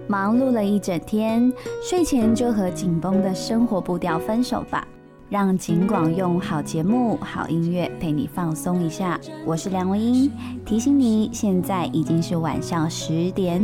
忙碌了一整天，睡前就和紧绷的生活步调分手吧，让景广用好节目、好音乐陪你放松一下。我是梁文音，提醒你，现在已经是晚上10点。